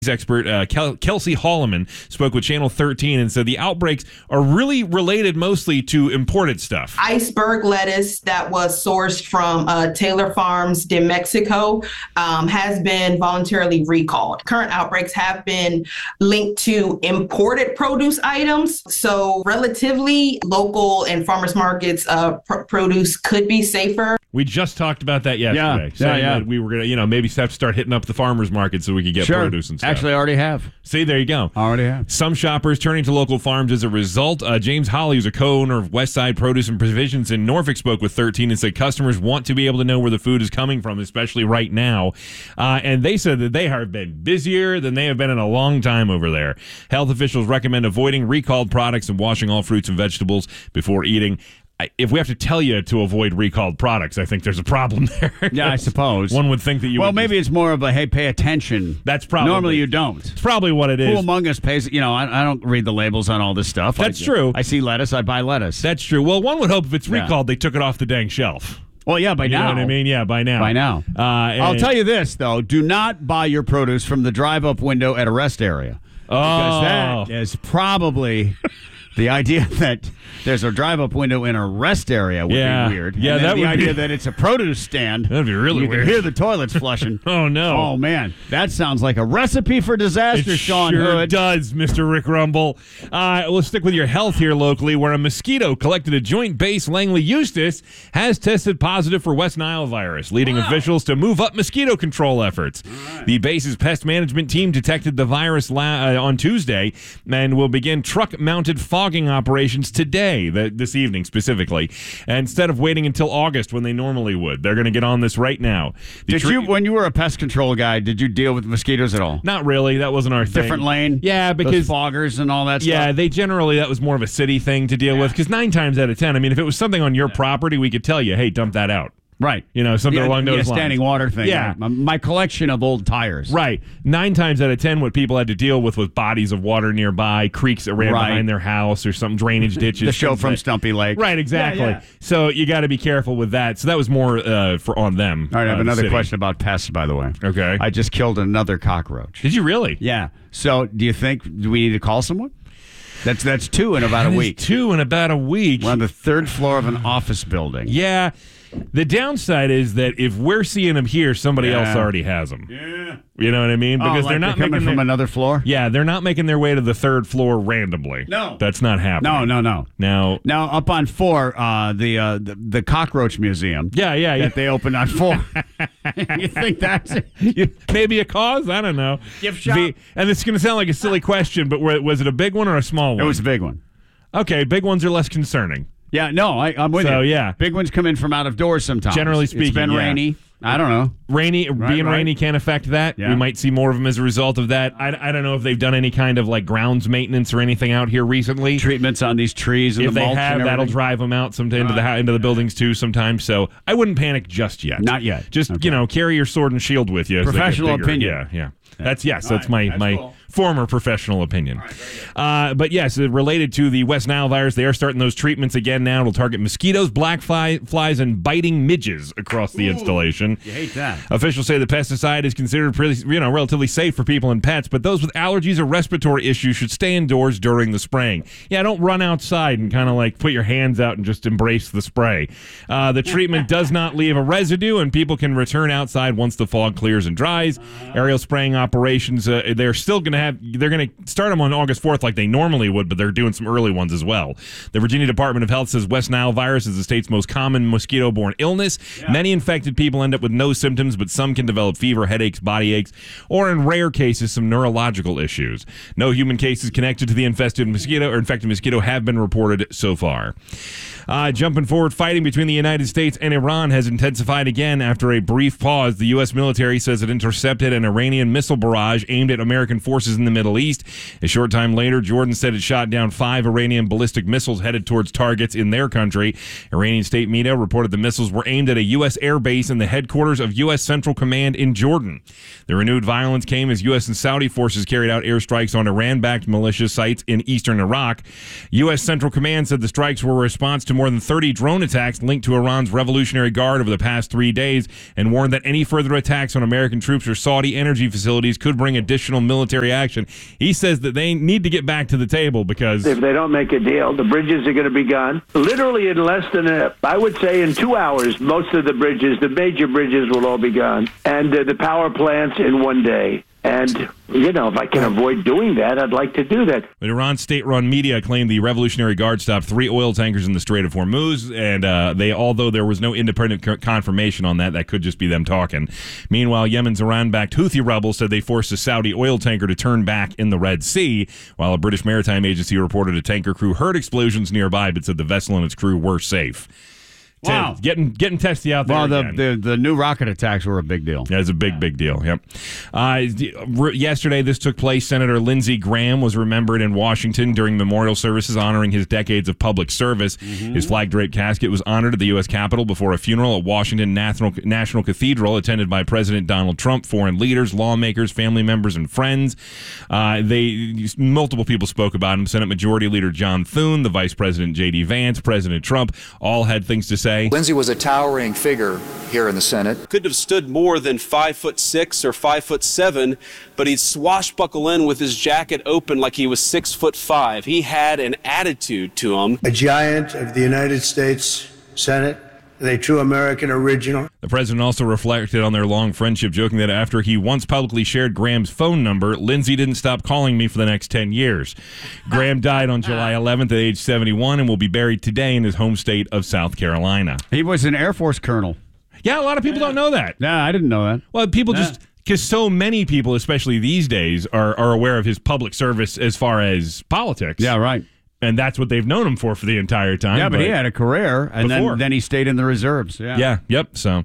expert Kelsey Holloman spoke with Channel 13 and said the outbreaks are really related mostly to imported stuff. Iceberg lettuce that was sourced from Taylor Farms de Mexico has been voluntarily recalled. Current outbreaks have been linked to imported produce items. So relatively local and farmers markets produce could be safer. We just talked about that yesterday. Saying that we were going to, maybe start hitting up the farmers market so we could get produce and stuff. Actually, I already have. See, there you go. Already have. Some shoppers turning to local farms as a result. James Holly, who's a co-owner of Westside Produce and Provisions in Norfolk, spoke with 13 and said customers want to be able to know where the food is coming from, especially right now. And they said that they have been busier than they have been in a long time over there. Health officials recommend avoiding recalled products and washing all fruits and vegetables before eating. If we have to tell you to avoid recalled products, I think there's a problem there. Yeah, I suppose. One would think that you would. Well, maybe it's more of a, hey, pay attention. That's probably. Normally you don't. It's probably what it is. Who among us pays, I don't read the labels on all this stuff. That's true. I see lettuce, I buy lettuce. That's true. Well, one would hope if it's recalled, they took it off the dang shelf. Well, yeah, by now. You know what I mean? Yeah, by now. By now. I'll tell you this, though. Do not buy your produce from the drive-up window at a rest area. Because that is probably... The idea that there's a drive-up window in a rest area would be weird. Yeah, and that would the idea be... that it's a produce stand. That'd be really weird. You can hear the toilets flushing. Oh, no. Oh, man. That sounds like a recipe for disaster, Sean Hood. It does, Mr. Rick Rumble. We'll stick with your health here locally, where a mosquito collected at Joint Base Langley Eustis has tested positive for West Nile virus, leading officials to move up mosquito control efforts. Right. The base's pest management team detected the virus on Tuesday and will begin truck-mounted fogging operations today, this evening specifically, instead of waiting until August when they normally would. They're going to get on this right now. When you were a pest control guy, did you deal with mosquitoes at all? Not really. That wasn't our thing. Different lane? Yeah, because... Those foggers and all that stuff? Yeah, that was more of a city thing to deal with, because 9 times out of 10, I mean, if it was something on your property, we could tell you, hey, dump that out. Right. Something along those lines. Standing water thing. Yeah. My collection of old tires. Right. 9 times out of 10, what people had to deal with was bodies of water nearby, creeks that ran behind their house, or some drainage ditches. The show from Stumpy Lake. Right, exactly. Yeah. So you got to be careful with that. So that was more on them. All right, I have another question about pests, by the way. Okay. I just killed another cockroach. Did you really? Yeah. So do you think we need to call someone? That's 2 in about a week. 2 in about a week. We're on the 3rd floor of an office building. Yeah. The downside is that if we're seeing them here, somebody else already has them. Yeah. You know what I mean? Because they're not coming from another floor? Yeah, they're not making their way to the 3rd floor randomly. No. That's not happening. No. Now up on 4, the Cockroach Museum. Yeah. That they opened on 4. You think that's maybe a cause? I don't know. Gift shop? And it's going to sound like a silly question, but was it a big one or a small one? It was a big one. Okay, big ones are less concerning. Yeah, no, I'm with you. So, yeah. Big ones come in from out of doors sometimes. Generally speaking, it's been rainy. I don't know. Rainy can't affect that. Yeah. We might see more of them as a result of that. I don't know if they've done any kind of grounds maintenance or anything out here recently. Treatments on these trees and if the mulch. If they have, that'll drive them out into the buildings too sometimes. So I wouldn't panic just yet. Not yet. Just carry your sword and shield with you. Professional opinion. Yeah. That's my cool. Former professional opinion. But yes, related to the West Nile virus, they are starting those treatments again now. It'll target mosquitoes, black flies, and biting midges across the installation. You hate that. Officials say the pesticide is considered relatively safe for people and pets, but those with allergies or respiratory issues should stay indoors during the spraying. Yeah, don't run outside and kind of put your hands out and just embrace the spray. The treatment does not leave a residue, and people can return outside once the fog clears and dries. Aerial spraying operations, they're still going to they're going to start them on August 4th like they normally would, but they're doing some early ones as well. The Virginia Department of Health says West Nile virus is the state's most common mosquito-borne illness. Yeah. Many infected people end up with no symptoms, but some can develop fever, headaches, body aches, or in rare cases, some neurological issues. No human cases connected to the infected mosquito have been reported so far. Jumping forward, fighting between the United States and Iran has intensified again after a brief pause. The U.S. military says it intercepted an Iranian missile barrage aimed at American forces in the Middle East. A short time later, Jordan said it shot down 5 Iranian ballistic missiles headed towards targets in their country. Iranian state media reported the missiles were aimed at a U.S. air base in the headquarters of U.S. Central Command in Jordan. The renewed violence came as U.S. and Saudi forces carried out airstrikes on Iran-backed militia sites in eastern Iraq. U.S. Central Command said the strikes were a response to more than 30 drone attacks linked to Iran's Revolutionary Guard over the past 3 days and warned that any further attacks on American troops or Saudi energy facilities capabilities could bring additional military action. He says that they need to get back to the table because if they don't make a deal, the bridges are going to be gone. Literally in less than, I would say in 2 hours, most of the bridges, the major bridges will all be gone. And the power plants in 1 day. And, if I can avoid doing that, I'd like to do that. But Iran state-run media claimed the Revolutionary Guard stopped 3 oil tankers in the Strait of Hormuz, and although there was no independent confirmation on that could just be them talking. Meanwhile, Yemen's Iran-backed Houthi rebels said they forced a Saudi oil tanker to turn back in the Red Sea, while a British maritime agency reported a tanker crew heard explosions nearby, but said the vessel and its crew were safe. Wow. Getting testy out there. Well, again. the new rocket attacks were a big deal. Yeah, it's a big deal. Yep. Yesterday, this took place. Senator Lindsey Graham was remembered in Washington during memorial services honoring his decades of public service. Mm-hmm. His flag-draped casket was honored at the U.S. Capitol before a funeral at Washington National Cathedral, attended by President Donald Trump, foreign leaders, lawmakers, family members, and friends. Multiple people spoke about him. Senate Majority Leader John Thune, the Vice President J.D. Vance, President Trump, all had things to say. Lindsey was a towering figure here in the Senate. Couldn't have stood more than 5'6" or 5'7", but he'd swashbuckle in with his jacket open like he was 6'5". He had an attitude to him. A giant of the United States Senate, and a true American original. The president also reflected on their long friendship, joking that after he once publicly shared Graham's phone number, Lindsey didn't stop calling me for the next 10 years. Graham died on July 11th at age 71 and will be buried today in his home state of South Carolina. He was an Air Force colonel. Yeah, a lot of people don't know that. Yeah, I didn't know that. Well, people just... Because so many people, especially these days, are aware of his public service as far as politics. Yeah, right. And that's what they've known him for the entire time. Yeah, but he had a career, and then he stayed in the reserves. Yeah. Yep. So,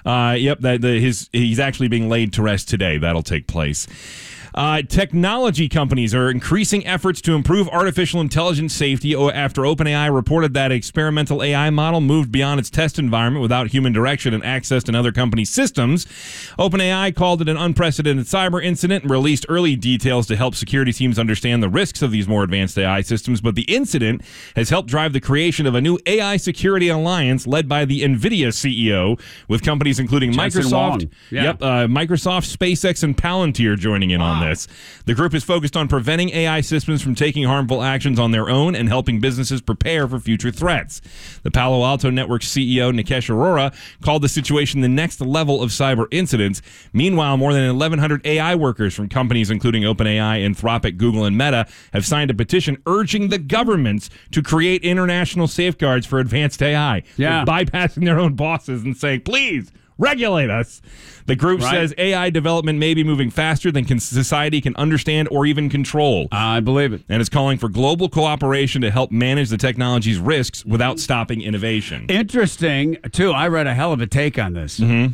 he's actually being laid to rest today. That'll take place. Technology companies are increasing efforts to improve artificial intelligence safety after OpenAI reported that experimental AI model moved beyond its test environment without human direction and accessed another company's systems. OpenAI called it an unprecedented cyber incident and released early details to help security teams understand the risks of these more advanced AI systems, but the incident has helped drive the creation of a new AI security alliance led by the NVIDIA CEO, with companies including Microsoft, Microsoft, SpaceX, and Palantir joining in on this. The group is focused on preventing AI systems from taking harmful actions on their own and helping businesses prepare for future threats. The Palo Alto Network's CEO, Nikesh Arora, called the situation the next level of cyber incidents. Meanwhile, more than 1,100 AI workers from companies including OpenAI, Anthropic, Google, and Meta have signed a petition urging the governments to create international safeguards for advanced AI. Yeah. They're bypassing their own bosses and saying, please, regulate us. The group says AI development may be moving faster than society can understand or even control. I believe it. And is calling for global cooperation to help manage the technology's risks without stopping innovation. Interesting, too. I read a hell of a take on this. Mm-hmm.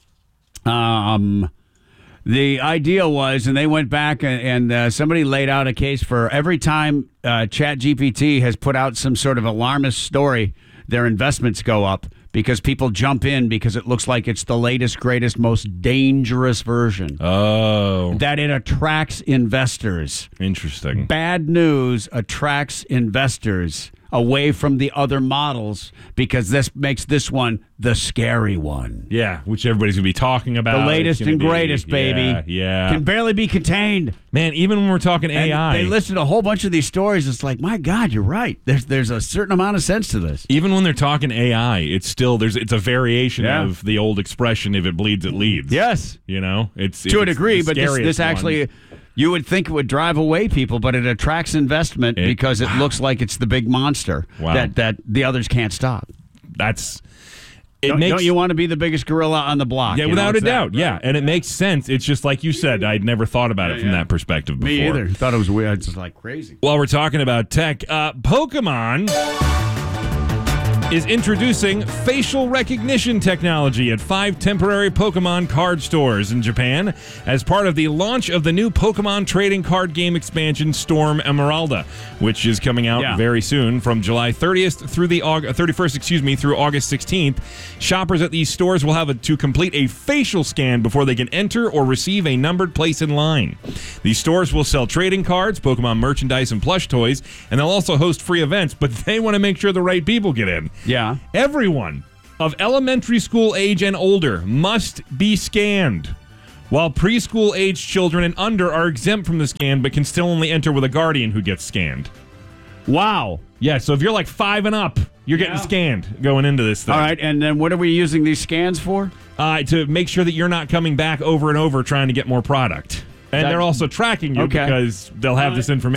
The idea was, and they went back and somebody laid out a case for every time ChatGPT has put out some sort of alarmist story, their investments go up. Because people jump in because it looks like it's the latest, greatest, most dangerous version. Oh. That it attracts investors. Interesting. Bad news attracts investors away from the other models because this makes this one the scary one. Yeah, which everybody's going to be talking about. The latest and greatest, baby. Yeah. Can barely be contained. Man, even when we're talking AI. They listed a whole bunch of these stories. It's like, my God, you're right. There's a certain amount of sense to this. Even when they're talking AI, it's still, it's a variation of the old expression, if it bleeds, it leads. Yes. You know? It's to a degree, but this actually... You would think it would drive away people, but it attracts investment because it looks like it's the big monster that the others can't stop. Don't you want to be the biggest gorilla on the block? Yeah, without a doubt. Right? Yeah, and it makes sense. It's just like you said. I'd never thought about it from that perspective before. Me either. Thought it was weird. It's just like crazy. While we're talking about tech, Pokemon is introducing facial recognition technology at 5 temporary Pokemon card stores in Japan as part of the launch of the new Pokemon trading card game expansion Storm Emeralda, which is coming out very soon from July 30th through the 31st, through August 16th. Shoppers at these stores will have to complete a facial scan before they can enter or receive a numbered place in line. These stores will sell trading cards, Pokemon merchandise, and plush toys, and they'll also host free events, but they want to make sure the right people get in. Yeah. Everyone of elementary school age and older must be scanned. While preschool-aged children and under are exempt from the scan, but can still only enter with a guardian who gets scanned. Wow. Yeah, so if you're like 5 and up, you're getting scanned going into this thing. All right, and then what are we using these scans for? To make sure that you're not coming back over and over trying to get more product. And they're also tracking you because they'll have this information.